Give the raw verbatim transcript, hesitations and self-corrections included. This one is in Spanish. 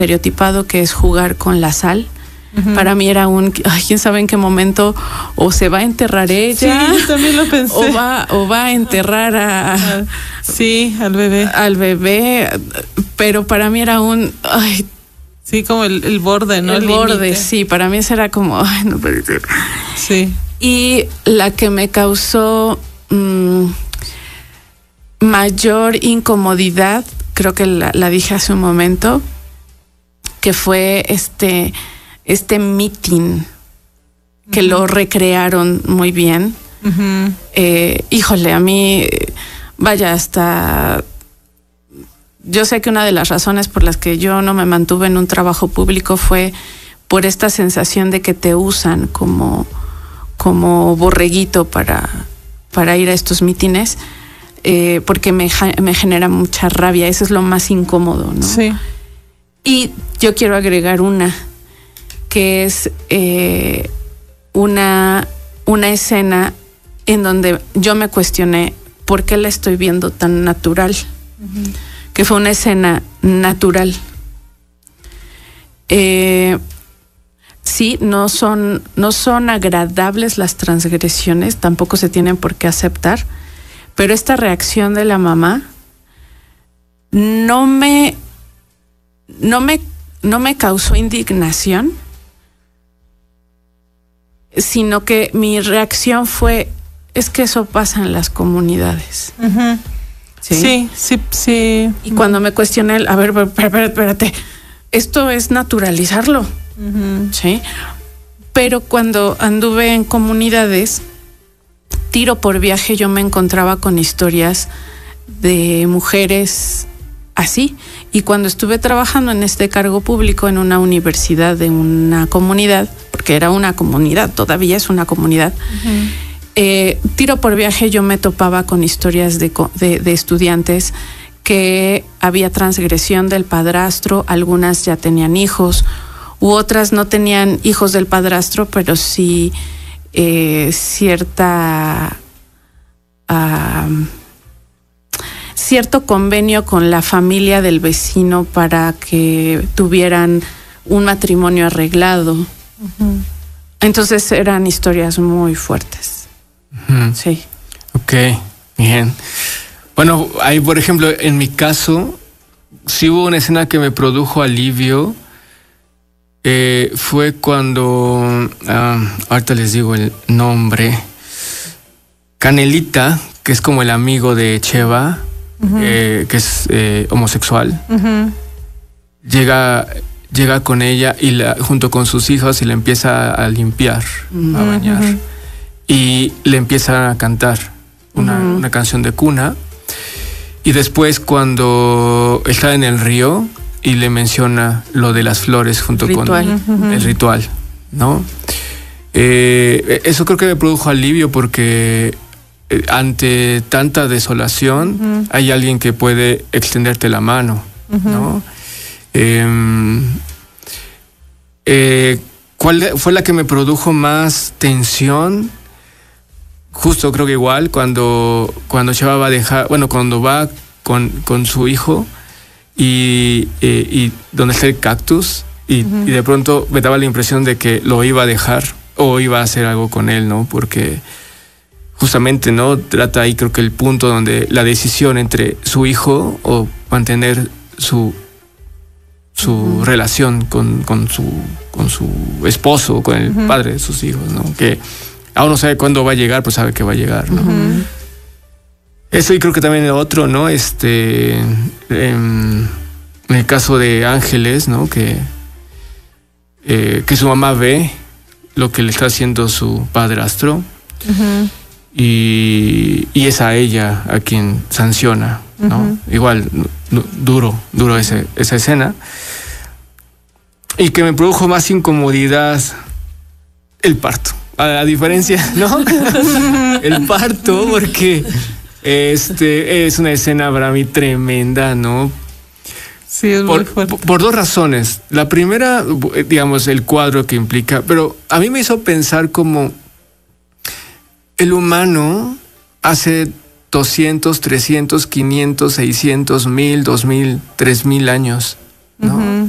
estereotipado que es jugar con la sal. Uh-huh. Para mí era un, ay, quién sabe en qué momento o se va a enterrar ella. Sí, yo también lo pensé. O va, o va a enterrar a, a sí, al bebé. Al bebé, pero para mí era un, ay, sí, como el, el borde, ¿no? El, el borde, límite. Sí, para mí eso era como, ay, no puede ser. Sí. Y la que me causó mmm, mayor incomodidad, creo que la, la dije hace un momento, que fue este, este meeting, que uh-huh. lo recrearon muy bien. Uh-huh. Eh, híjole, a mí, vaya, hasta... Yo sé que una de las razones por las que yo no me mantuve en un trabajo público fue por esta sensación de que te usan como, como borreguito para, para ir a estos mítines, eh, porque me, me genera mucha rabia. Eso es lo más incómodo, ¿no? Sí. Y yo quiero agregar una, que es eh, una, una escena en donde yo me cuestioné por qué la estoy viendo tan natural. Uh-huh. Que fue una escena natural. Eh, sí, no son, no son agradables las transgresiones, tampoco se tienen por qué aceptar, pero esta reacción de la mamá no me, no me, no me causó indignación, sino que mi reacción fue, es que eso pasa en las comunidades. Uh-huh. ¿Sí? sí, sí, sí. Y cuando me cuestioné, a ver, espérate, espérate, esto es naturalizarlo, uh-huh. ¿sí? Pero cuando anduve en comunidades, tiro por viaje, yo me encontraba con historias de mujeres así. Y cuando estuve trabajando en este cargo público en una universidad de una comunidad, porque era una comunidad, todavía es una comunidad, uh-huh. Eh, tiro por viaje yo me topaba con historias de, de, de estudiantes que había transgresión del padrastro, algunas ya tenían hijos, u otras no tenían hijos del padrastro, pero sí eh, cierta uh, cierto convenio con la familia del vecino para que tuvieran un matrimonio arreglado. Uh-huh. Entonces eran historias muy fuertes. Uh-huh. Sí. Ok, bien. Bueno, ahí por ejemplo, en mi caso, sí hubo una escena que me produjo alivio. Eh, fue cuando, uh, ahorita les digo el nombre, Canelita, que es como el amigo de Cheva, uh-huh. eh, que es eh, homosexual, uh-huh. llega... llega con ella y la, junto con sus hijos y le empieza a limpiar, uh-huh. a bañar. Uh-huh. Y le empieza a cantar una, uh-huh. una canción de cuna. Y después cuando está en el río y le menciona lo de las flores junto ritual. con uh-huh. el ritual, ¿no? Eh, eso creo que me produjo alivio porque eh, ante tanta desolación uh-huh. hay alguien que puede extenderte la mano, uh-huh. ¿no? Eh, eh, ¿Cuál fue la que me produjo más tensión? Justo creo que igual cuando, cuando Cheva va a dejar, bueno, cuando va con, con su hijo y, eh, y donde está el cactus y, uh-huh. y de pronto me daba la impresión de que lo iba a dejar o iba a hacer algo con él, ¿no? Porque justamente, ¿no? Trata ahí creo que el punto donde la decisión entre su hijo o mantener su su uh-huh. relación con, con su con su esposo, con el uh-huh. padre de sus hijos, ¿no? Que aún no sabe cuándo va a llegar, pues sabe que va a llegar, ¿no? Uh-huh. Eso y creo que también el otro, ¿no? Este, en, en el caso de Ángeles, ¿no? Que, eh, que su mamá ve lo que le está haciendo su padrastro uh-huh. y, y es a ella a quien sanciona, ¿no? Uh-huh. Igual, n- duro, duro ese, esa escena. Y que me produjo más incomodidad el parto. A, a diferencia, ¿no? El parto, porque este es una escena para mí tremenda, ¿no? Sí, es por, muy fuerte. Por, por dos razones. La primera, digamos, el cuadro que implica, pero a mí me hizo pensar como el humano hace doscientos, trescientos, quinientos, seiscientos, mil, dos mil, tres mil años, ¿no? Uh-huh.